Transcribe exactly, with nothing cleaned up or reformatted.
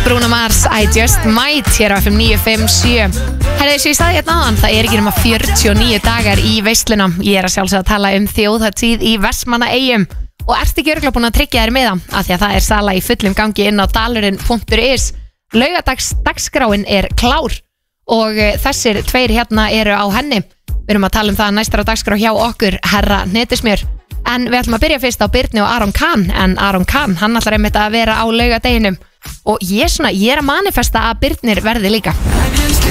Bruno Mars, I Just Might hér á F M níu fimm sjö. Herðu, þessu ég staði hérna áðan, það er ekki nema fjörutíu og níu dagar í veisluna. Ég er að sjálfsögða að tala um þjóðhátíð í Vestmannaeyjum. Og ertu ekki örugglega búin að tryggja þér miða, af því að það er sala í fullum gangi inn á dalurinn punktur is. Laugadags dagskráin er klár og þessir tveir hérna eru á henni. Við erum að tala um það að næstar á dagskrá hjá okkur, herra Hnetusmjör. En við ætlum að byrja fyrst á Birni og Aron Kahn, en Aron Kahn, hann ætlar einmitt að vera á laugadeginum. Og ég, svona, ég er að manifesta að Birnir verði líka.